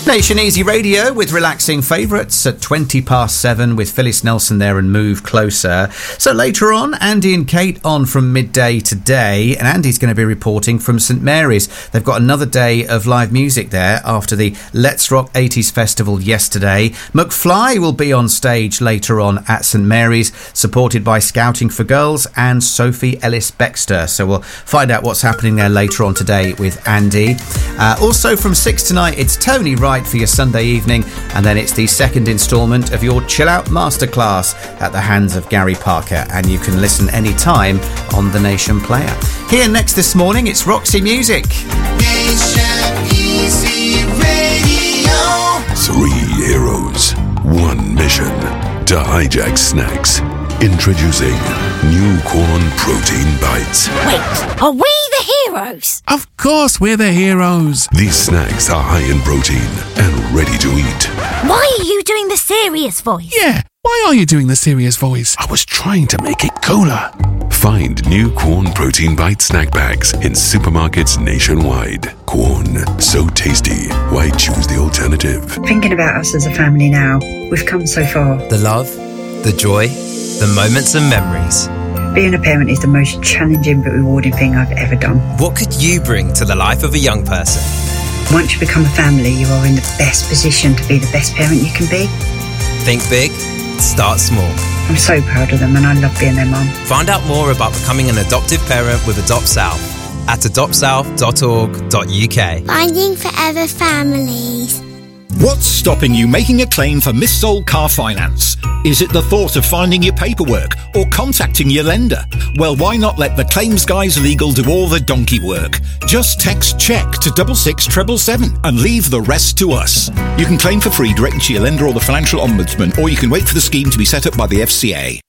Nation Easy Radio with relaxing favourites at 7:20 with Phyllis Nelson there and Move Closer. So later on, Andy and Kate on from midday today, and Andy's going to be reporting from St Mary's. They've got another day of live music there after the Let's Rock 80s Festival yesterday. McFly will be on stage later on at St Mary's, supported by Scouting for Girls and Sophie Ellis-Bextor. So we'll find out what's happening there later on today with Andy. Also from 6 tonight, it's Tony Wright for your Sunday evening, and then it's the second instalment of your Chill Out Masterclass at the hands of Gary Parker, and you can listen anytime on the Nation Player. Here next this morning, it's Roxy Music. Nation Easy Radio. 3 heroes, 1 mission: to hijack snacks. Introducing New Corn Protein Bites. Wait, are we the heroes? Of course we're the heroes. These snacks are high in protein and ready to eat. Why are you doing the serious voice? Yeah, why are you doing the serious voice? I was trying to make it cooler. Find New Corn Protein Bite snack bags in supermarkets nationwide. Corn, so tasty. Why choose the alternative? Thinking about us as a family now, we've come so far. The love, the joy, the moments and memories. Being a parent is the most challenging but rewarding thing I've ever done. What could you bring to the life of a young person? Once you become a family, you are in the best position to be the best parent you can be. Think big, start small. I'm so proud of them and I love being their mum. Find out more about becoming an adoptive parent with Adopt South at adoptsouth.org.uk. Finding Forever Families. What's stopping you making a claim for missold car finance? Is it the thought of finding your paperwork or contacting your lender? Well, why not let the Claims Guys Legal do all the donkey work? Just text CHECK to 66777 and leave the rest to us. You can claim for free directly to your lender or the Financial Ombudsman, or you can wait for the scheme to be set up by the FCA.